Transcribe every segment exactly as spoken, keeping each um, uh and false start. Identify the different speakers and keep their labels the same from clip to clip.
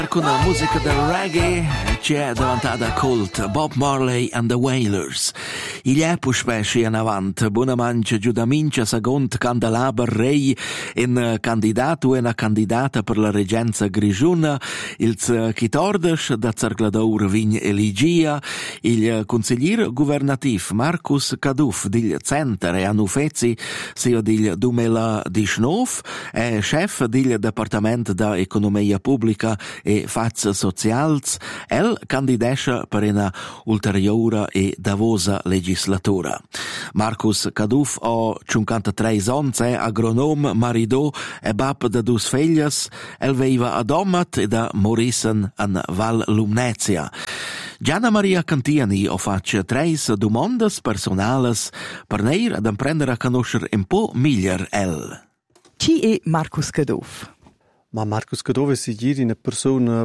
Speaker 1: Con la musica del reggae ci è diventata cult Bob Marley and the Wailers. Il è puspesci in avanti, buona mancia giuda mincia secondo Candelaber Rei in candidato e una candidata per la reggenza grigiuna, il chitordes da Zergladour Vign Eligia, il consigliere governativo Marcus Caduf del Center e Anufezi sia del duemiladiciannove e chef del Departamento da Economia Pubblica e Fazze Socials, el candidesce per una ulteriore e davosa legislatura. Marcus Caduf ha cinquantatré anni, è agronom, maridò e bab da dus figlias, el veiva ad Omat e da Morissen an Val Lumnezia. Gianna Maria Cantiani ho faccia tre domande personales per neir ad imprendere a conoscere un po' meglio el.
Speaker 2: Chi è Marcus Caduf?
Speaker 3: Ma Marcus Caduf è una persona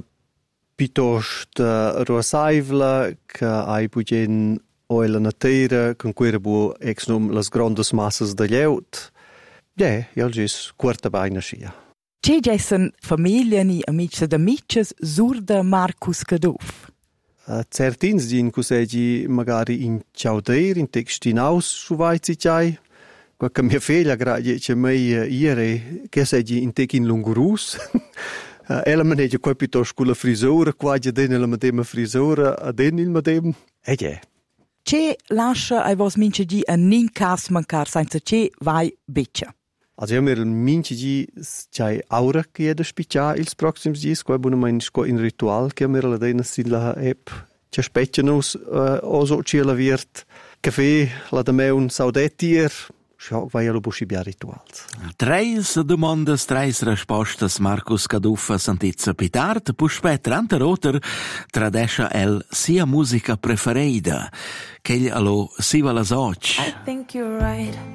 Speaker 3: piuttosto rosaivla che ha bugen o la natura con cui può ex nom las grandes massas de lleut. Ja, ja, gis quarta baina scia.
Speaker 2: C'è gessen famiglia ni amici ed amices surda Marcus Caduf?
Speaker 3: Uh, Certins din cusegi magari in ciaudeir, in textinaus schweizi ciai. Qualche mia figlia grazie che mai ieri che sei in tekin lungurus. Ela maneggia qua piuttosto con la frisura, qua già den la medema frisura, a den il medem. E ja.
Speaker 2: C'è lascia ai vos mince di a nin cas mancar senza c'è vai beccia.
Speaker 3: Also ja mir mince di c'hai aura che è da spiccia ils proxims dies, qua buona mein sco in ritual che mir la dena sin la app. C'è speccianus uh, oso c'è la virt caffè la da me un saudetier. Schau, vai allo buscibia rituals.
Speaker 1: Treis domandas, treis respostas Marcus Caduf sentizza pitart, puspet rante roter tradescia el sia musica preferida, che allo si va la soc.
Speaker 4: I think you're right.